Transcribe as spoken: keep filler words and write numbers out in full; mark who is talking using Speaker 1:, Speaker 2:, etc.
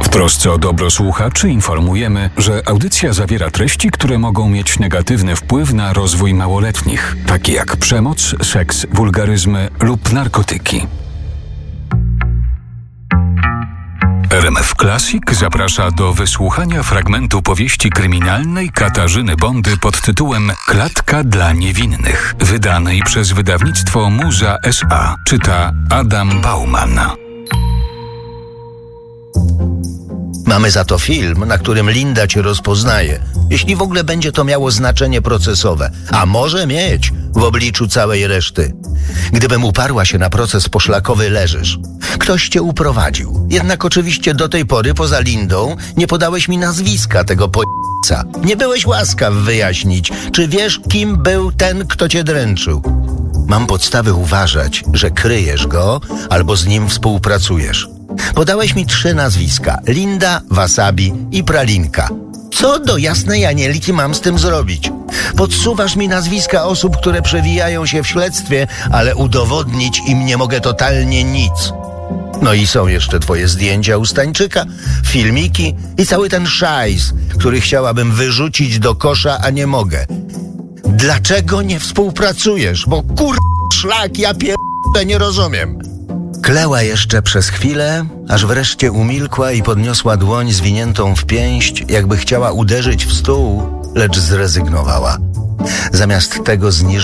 Speaker 1: trosce o dobro słuchaczy informujemy, że audycja zawiera treści, które mogą mieć negatywny wpływ na rozwój małoletnich, takie jak przemoc, seks, wulgaryzmy lub narkotyki. R M F Classic zaprasza do wysłuchania fragmentu powieści kryminalnej Katarzyny Bondy pod tytułem Klatka dla niewinnych, wydanej przez wydawnictwo Muza S A. Czyta Adam Bauman.
Speaker 2: Mamy za to film, na którym Linda cię rozpoznaje, jeśli w ogóle będzie to miało znaczenie procesowe, a może mieć w obliczu całej reszty. Gdybym uparła się na proces poszlakowy, leżysz. Ktoś cię uprowadził. Jednak oczywiście do tej pory poza Lindą nie podałeś mi nazwiska tego po***ca. Nie byłeś łaskaw wyjaśnić, czy wiesz, kim był ten, kto cię dręczył. Mam podstawy uważać, że kryjesz go albo z nim współpracujesz. Podałeś mi trzy nazwiska: Linda, Wasabi i Pralinka. Co do jasnej Anielki mam z tym zrobić? Podsuwasz mi nazwiska osób, które przewijają się w śledztwie, ale udowodnić im nie mogę totalnie nic. No i są jeszcze twoje zdjęcia u Stańczyka, filmiki i cały ten szajs, który chciałabym wyrzucić do kosza, a nie mogę. Dlaczego nie współpracujesz? Bo kur... szlak, ja pier... nie rozumiem. Kleła jeszcze przez chwilę, aż wreszcie umilkła i podniosła dłoń zwiniętą w pięść, jakby chciała uderzyć w stół, lecz zrezygnowała. Zamiast tego zniżyła